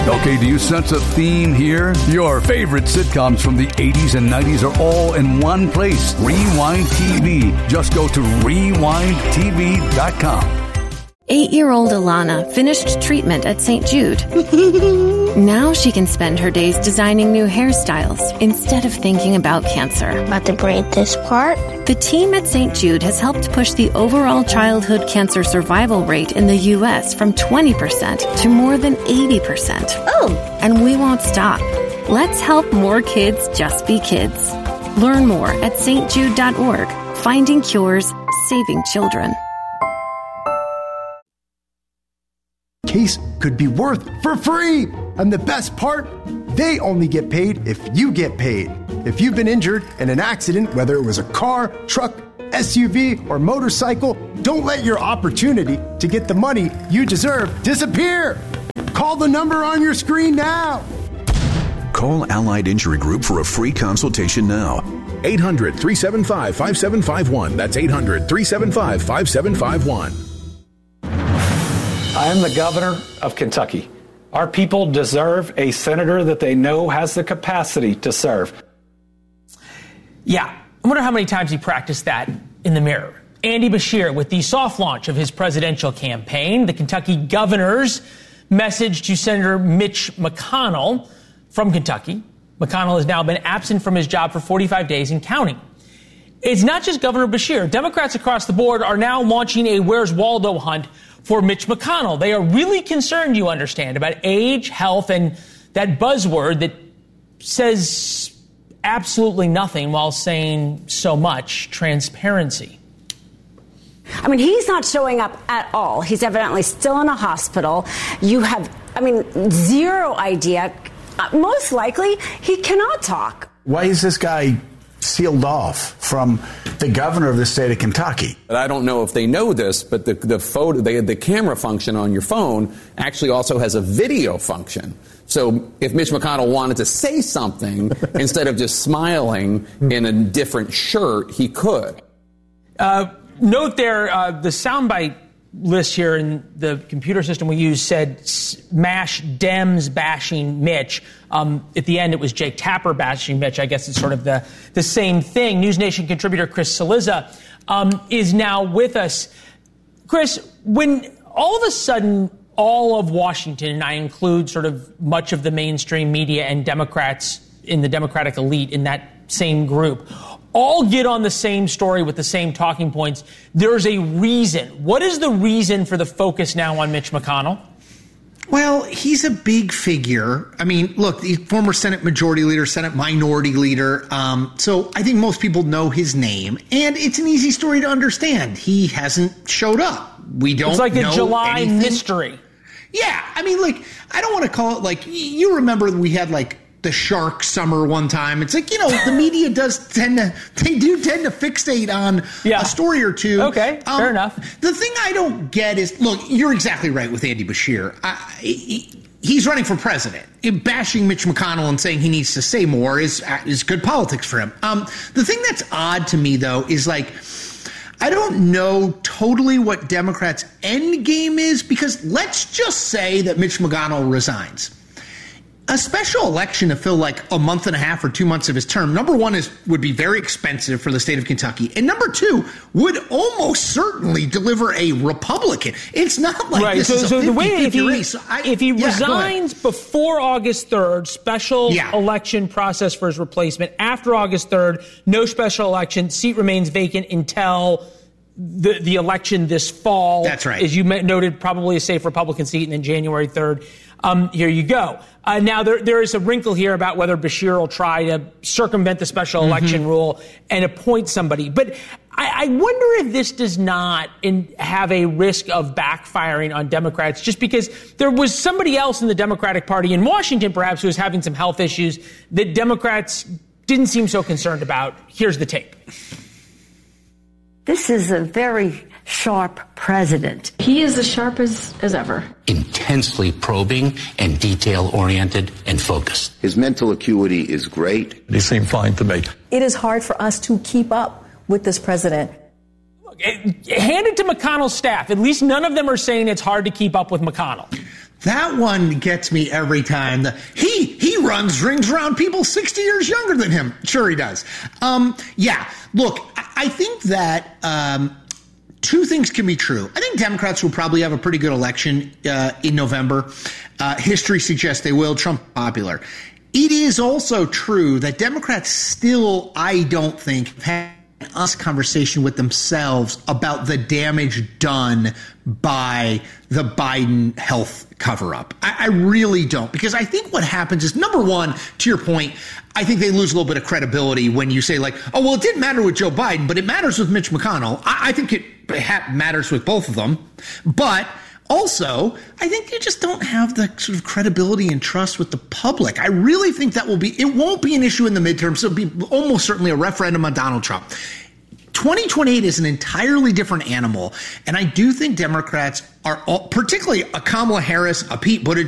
Okay, do you sense a theme here? Your favorite sitcoms from the 80s and 90s are all in one place. Rewind TV. Just go to rewindtv.com. 8-year-old Alana finished treatment at St. Jude. Now she can spend her days designing new hairstyles instead of thinking about cancer. About to braid this part? The team at St. Jude has helped push the overall childhood cancer survival rate in the U.S. from 20% to more than 80%. Oh! And we won't stop. Let's help more kids just be kids. Learn more at stjude.org. Finding cures, saving children. Case could be worth for free. And the best part, they only get paid if you get paid. If you've been injured in an accident, whether it was a car, truck, SUV, or motorcycle, don't let your opportunity to get the money you deserve disappear. Call the number on your screen now. Call Allied Injury Group for a free consultation now. 800-375-5751. That's 800-375-5751. I am the governor of Kentucky. Our people deserve a senator that they know has the capacity to serve. Yeah, I wonder how many times he practiced that in the mirror. Andy Beshear with the soft launch of his presidential campaign. The Kentucky governor's message to Senator Mitch McConnell from Kentucky. McConnell has now been absent from his job for 45 days and counting. It's not just Governor Beshear. Democrats across the board are now launching a Where's Waldo hunt for Mitch McConnell. They are really concerned, you understand, about age, health, and that buzzword that says absolutely nothing while saying so much: transparency. I mean, he's not showing up at all. He's evidently still in a hospital. You have, zero idea. Most likely, he cannot talk. Why is this guy sealed off from the governor of the state of Kentucky? But I don't know if they know this, but the camera function on your phone actually also has a video function. So if Mitch McConnell wanted to say something, instead of just smiling in a different shirt, he could. Note there, the soundbite list here in the computer system we use said smash Dems bashing Mitch. At the end, it was Jake Tapper bashing Mitch. I guess it's sort of the same thing. News Nation contributor Chris Cillizza is now with us. Chris, when all of a sudden all of Washington, and I include sort of much of the mainstream media and Democrats in the Democratic elite in that same group, all get on the same story with the same talking points, there's a reason. What is the reason for the focus now on Mitch McConnell? Well, he's a big figure. I mean, look, he's former Senate Majority Leader, Senate Minority Leader. So I think most people know his name, and it's an easy story to understand. He hasn't showed up. We don't know. It's like a July anything. Mystery. Yeah, I mean, I don't want to call it you remember we had the shark summer one time. It's the media do tend to fixate on a story or two. Okay, fair enough. The thing I don't get is, look, you're exactly right with Andy Beshear. He's running for president. Bashing Mitch McConnell and saying he needs to say more is good politics for him. The thing that's odd to me, though, is I don't know totally what Democrats' end game is, because let's just say that Mitch McConnell resigns. A special election to fill a month and a half or 2 months of his term, number one, would be very expensive for the state of Kentucky. And number two, would almost certainly deliver a Republican. It's not like this is a 50-50 race. If he resigns before August 3rd, special election process for his replacement. After August 3rd, no special election. Seat remains vacant until the election this fall. That's right. As you noted, probably a safe Republican seat, and then January 3rd. Here you go. Now, there is a wrinkle here about whether Beshear will try to circumvent the special election rule and appoint somebody. But I wonder if this does not have a risk of backfiring on Democrats, just because there was somebody else in the Democratic Party in Washington, perhaps, who was having some health issues that Democrats didn't seem so concerned about. Here's the tape. This is a very sharp president. He is as sharp as ever. Intensely probing and detail-oriented and focused. His mental acuity is great. He seemed fine to me. It is hard for us to keep up with this president. Hand it to McConnell's staff. At least none of them are saying it's hard to keep up with McConnell. That one gets me every time. He rings around people 60 years younger than him. Sure he does. Look, I think that two things can be true. I think Democrats will probably have a pretty good election in November. History suggests they will. Trump popular. It is also true that Democrats still, I don't think, have had a conversation with themselves about the damage done by the Biden health cover-up. I really don't, because I think what happens is, number one, to your point, I think they lose a little bit of credibility when you say, like, oh, well, it didn't matter with Joe Biden, but it matters with Mitch McConnell. I think it matters with both of them. But also, I think you just don't have the sort of credibility and trust with the public. I really think that it won't be an issue in the midterms. It'll be almost certainly a referendum on Donald Trump. 2028 is an entirely different animal. And I do think Democrats are, particularly a Kamala Harris, a Pete Buttigieg,